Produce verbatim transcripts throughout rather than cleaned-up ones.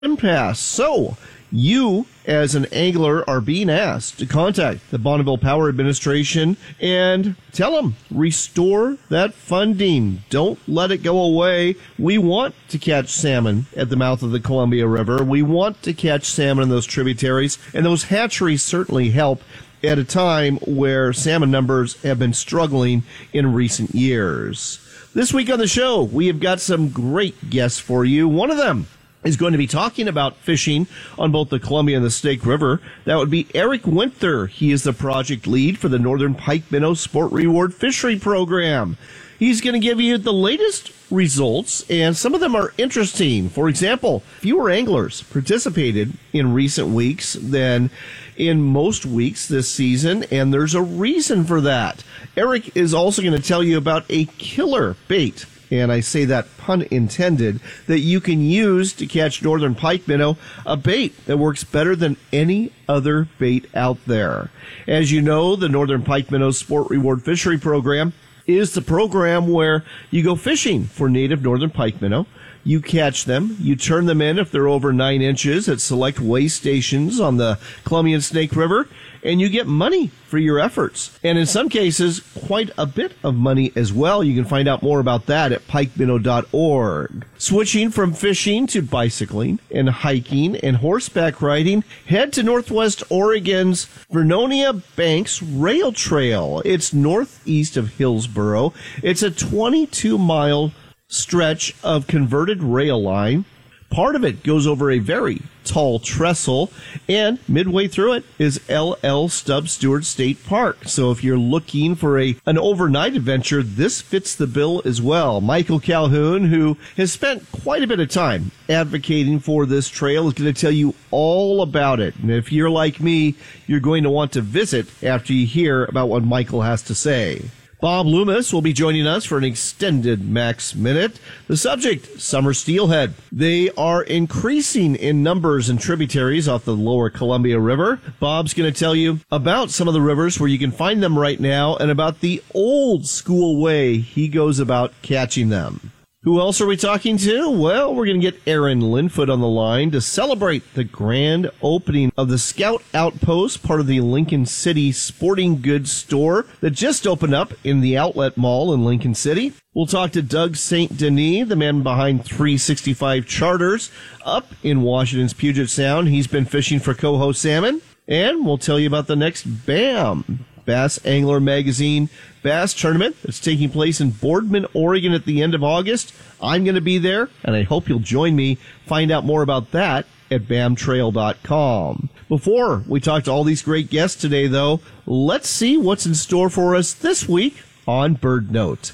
Pass. So, you, as an angler, are being asked to contact the Bonneville Power Administration and tell them, restore that funding. Don't let it go away. We want to catch salmon at the mouth of the Columbia River. We want to catch salmon in those tributaries, and those hatcheries certainly help at a time where salmon numbers have been struggling in recent years. This week on the show, we have got some great guests for you. One of them is going to be talking about fishing on both the Columbia and the Snake River. That would be Eric Winther. He is the project lead for the Northern Pike Minnow Sport Reward Fishery Program. He's going to give you the latest results, and some of them are interesting. For example, fewer anglers participated in recent weeks than in most weeks this season, and there's a reason for that. Eric is also going to tell you about a killer bait, and I say that pun intended, that you can use to catch northern pike minnow, a bait that works better than any other bait out there. As you know, the Northern Pike Minnow Sport Reward Fishery Program is the program where you go fishing for native northern pike minnow. You catch them, you turn them in if they're over nine inches at select weigh stations on the Columbia and Snake River, and you get money for your efforts. And in some cases, quite a bit of money as well. You can find out more about that at pike minnow dot org. Switching from fishing to bicycling and hiking and horseback riding, head to Northwest Oregon's Vernonia Banks Rail Trail. It's northeast of Hillsboro. It's a twenty-two mile stretch of converted rail line. Part of it goes over a very tall trestle, and midway through it is L L Stubb Stewart State Park. So if you're looking for a an overnight adventure, this fits the bill as well. Michael Calhoun, who has spent quite a bit of time advocating for this trail, is going to tell you all about it. And if you're like me, you're going to want to visit after you hear about what Michael has to say. Bob Loomis will be joining us for an extended Max Minute. The subject, summer steelhead. They are increasing in numbers in tributaries off the lower Columbia River. Bob's going to tell you about some of the rivers where you can find them right now and about the old school way he goes about catching them. Who else are we talking to? Well, we're going to get Aaron Linfoot on the line to celebrate the grand opening of the Scout Outpost, part of the Lincoln City Sporting Goods store that just opened up in the Outlet Mall in Lincoln City. We'll talk to Doug Saint Denis, the man behind three sixty-five Charters up in Washington's Puget Sound. He's been fishing for coho salmon. And we'll tell you about the next BAM, Bass Angler Magazine Bass Tournament that's taking place in Boardman, Oregon at the end of August. I'm going to be there, and I hope you'll join me. Find out more about that at bam trail dot com. Before we talk to all these great guests today, though, let's see what's in store for us this week on Bird Note.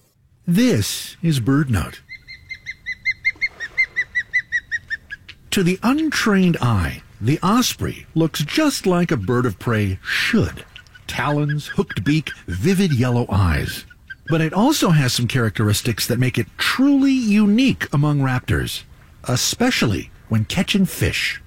This is Bird Note. To the untrained eye, the osprey looks just like a bird of prey should. Talons, hooked beak, vivid yellow eyes. But it also has some characteristics that make it truly unique among raptors, especially when catching fish.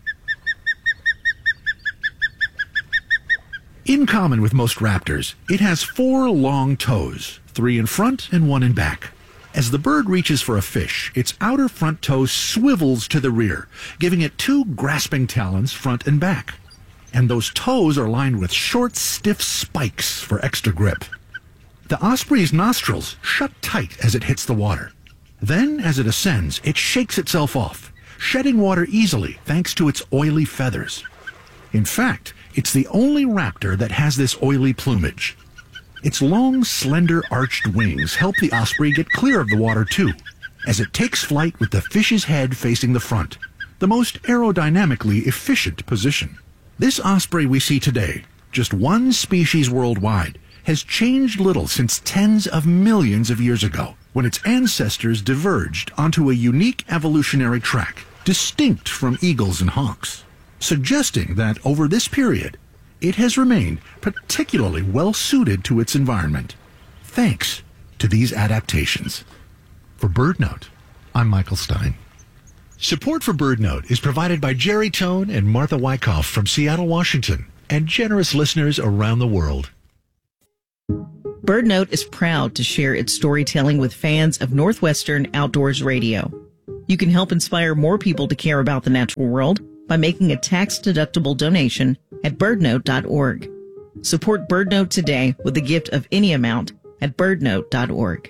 In common with most raptors, it has four long toes, three in front and one in back. As the bird reaches for a fish, its outer front toe swivels to the rear, giving it two grasping talons front and back. And those toes are lined with short, stiff spikes for extra grip. The osprey's nostrils shut tight as it hits the water. Then, as it ascends, it shakes itself off, shedding water easily thanks to its oily feathers. In fact, it's the only raptor that has this oily plumage. Its long, slender, arched wings help the osprey get clear of the water, too, as it takes flight with the fish's head facing the front, the most aerodynamically efficient position. This osprey we see today, just one species worldwide, has changed little since tens of millions of years ago, when its ancestors diverged onto a unique evolutionary track, distinct from eagles and hawks, suggesting that over this period, it has remained particularly well-suited to its environment, thanks to these adaptations. For BirdNote, I'm Michael Stein. Support for BirdNote is provided by Jerry Tone and Martha Wyckoff from Seattle, Washington, and generous listeners around the world. BirdNote is proud to share its storytelling with fans of Northwestern Outdoors Radio. You can help inspire more people to care about the natural world by making a tax-deductible donation at bird note dot org. Support BirdNote today with a gift of any amount at bird note dot org.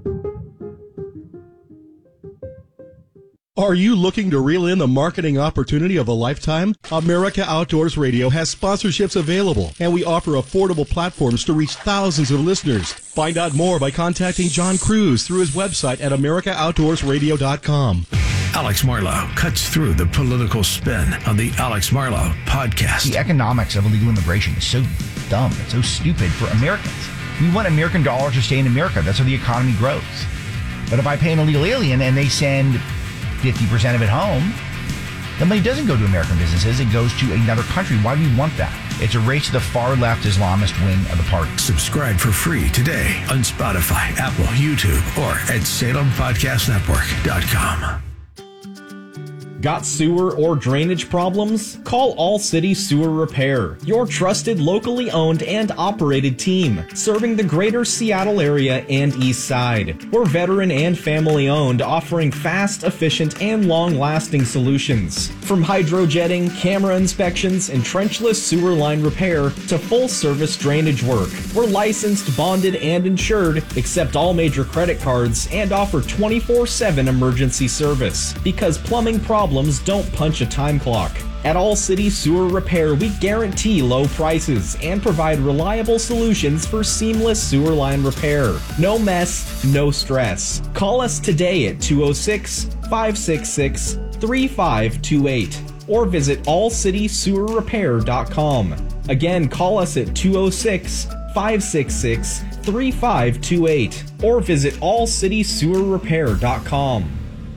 Are you looking to reel in the marketing opportunity of a lifetime? America Outdoors Radio has sponsorships available, and we offer affordable platforms to reach thousands of listeners. Find out more by contacting John Cruz through his website at america outdoors radio dot com. Alex Marlow cuts through the political spin on the Alex Marlow podcast. The economics of illegal immigration is so dumb. It's so stupid for Americans. We want American dollars to stay in America. That's how the economy grows. But if I pay an illegal alien and they send fifty percent of it home, the money doesn't go to American businesses. It goes to another country. Why do we want that? It's a race to the far left Islamist wing of the party. Subscribe for free today on Spotify, Apple, YouTube, or at salem podcast network dot com. Got sewer or drainage problems? Call All City Sewer Repair, your trusted locally owned and operated team, serving the greater Seattle area and East Side. We're veteran and family owned, offering fast, efficient, and long-lasting solutions. From hydrojetting, camera inspections, and trenchless sewer line repair to full-service drainage work. We're licensed, bonded, and insured, accept all major credit cards, and offer twenty-four seven emergency service. Because plumbing problems Problems don't punch a time clock. At All City Sewer Repair, we guarantee low prices and provide reliable solutions for seamless sewer line repair. No mess, no stress. Call us today at two oh six, five six six, three five two eight or visit all city sewer repair dot com. Again, call us at two oh six, five six six, three five two eight or visit all city sewer repair dot com.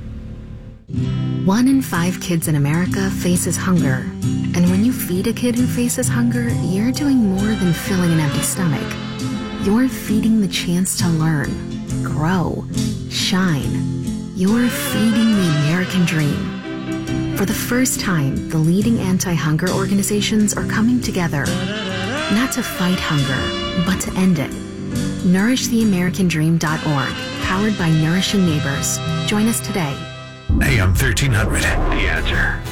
One in five kids in America faces hunger. And when you feed a kid who faces hunger, you're doing more than filling an empty stomach. You're feeding the chance to learn, grow, shine. You're feeding the American dream. For the first time, the leading anti-hunger organizations are coming together, not to fight hunger, but to end it. nourish the american dream dot org, powered by Nourishing Neighbors. Join us today. A M thirteen hundred, The Answer.